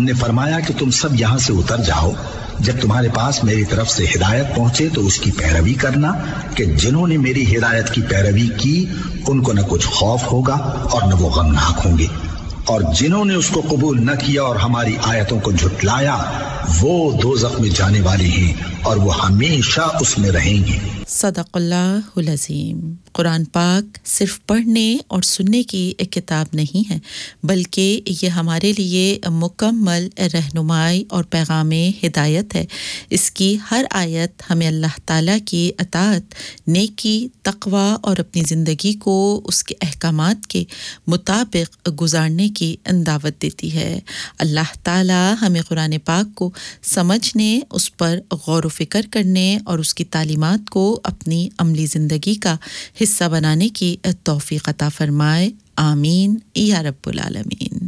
हमने फरमाया कि तुम सब यहाँ से उतर जाओ, जब तुम्हारे पास मेरी तरफ से हिदायत पहुंचे तो उसकी पैरवी करना कि जिन्होंने मेरी हिदायत की पैरवी की उनको न कुछ खौफ होगा और न वो गमनाक होंगे, और जिन्होंने उसको कबूल न किया और हमारी आयतों को झुटलाया वो दोज़ख में जाने वाले हैं और वो हमेशा उसमें रहेंगे। सदक़ल्लाहुल अज़ीम। कुरान पाक सिर्फ पढ़ने और सुनने की एक किताब नहीं है, बल्कि ये हमारे लिए मुकम्मल रहनुमाई और पैगाम हिदायत है। इसकी हर आयत हमें अल्लाह ताला की अताअत, नेकी, तक़वा और अपनी ज़िंदगी को उसके अहकामात के मुताबिक गुजारने की दावत देती है। अल्लाह ताला हमें कुरान पाक को समझने, उस पर गौर व फ़िक्र करने और उसकी तालीमात को अपनी अमली ज़िंदगी का हिस्सा बनाने की तौफ़ीक़ अता फ़रमाए। आमीन या रब्बुल आलमीन।